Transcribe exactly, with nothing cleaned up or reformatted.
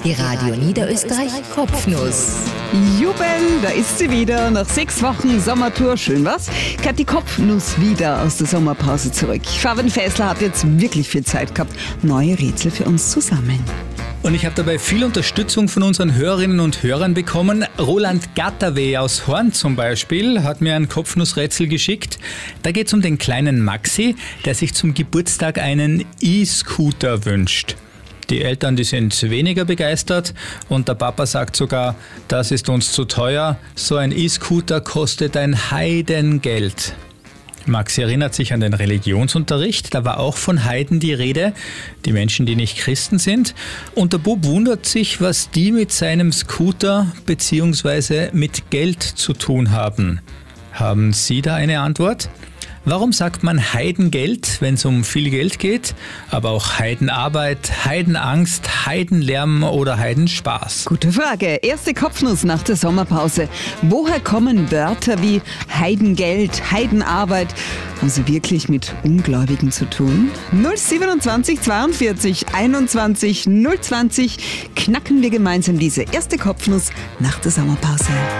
Die Radio Niederösterreich Kopfnuss. Jubel, da ist sie wieder. Nach sechs Wochen Sommertour, schön was? Kehrt die Kopfnuss wieder aus der Sommerpause zurück. Fabian Fässler hat jetzt wirklich viel Zeit gehabt, neue Rätsel für uns zu sammeln. Und ich habe dabei viel Unterstützung von unseren Hörerinnen und Hörern bekommen. Roland Gatterweh aus Horn zum Beispiel hat mir ein Kopfnussrätsel geschickt. Da geht es um den kleinen Maxi, der sich zum Geburtstag einen E-Scooter wünscht. Die Eltern, die sind weniger begeistert und der Papa sagt sogar, das ist uns zu teuer, so ein E-Scooter kostet ein Heidengeld. Maxi erinnert sich an den Religionsunterricht, da war auch von Heiden die Rede, die Menschen, die nicht Christen sind. Und der Bub wundert sich, was die mit seinem Scooter bzw. mit Geld zu tun haben. Haben Sie da eine Antwort? Warum sagt man Heidengeld, wenn es um viel Geld geht, aber auch Heidenarbeit, Heidenangst, Heidenlärm oder Heidenspaß? Gute Frage. Erste Kopfnuss nach der Sommerpause. Woher kommen Wörter wie Heidengeld, Heidenarbeit? Haben sie wirklich mit Ungläubigen zu tun? null siebenundzwanzig zweiundvierzig einundzwanzig null zwanzig knacken wir gemeinsam diese erste Kopfnuss nach der Sommerpause.